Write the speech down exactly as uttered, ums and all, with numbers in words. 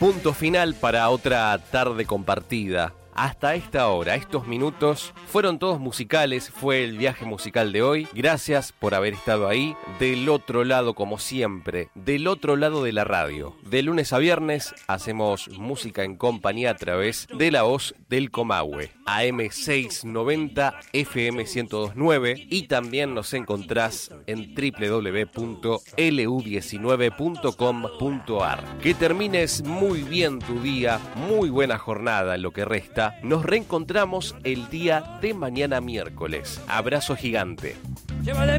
Punto final para otra tarde compartida. Hasta esta hora, estos minutos fueron todos musicales, fue el viaje musical de hoy. Gracias por haber estado ahí, del otro lado como siempre, del otro lado de la radio. De lunes a viernes hacemos música en compañía a través de la voz del Comahue, A M seiscientos noventa, F M ciento dos punto nueve, y también nos encontrás en doble u doble u doble u punto L U diecinueve punto com punto A R. Que termines muy bien tu día, muy buena jornada en lo que resta. Nos reencontramos el día de mañana miércoles. Abrazo gigante. Llévale.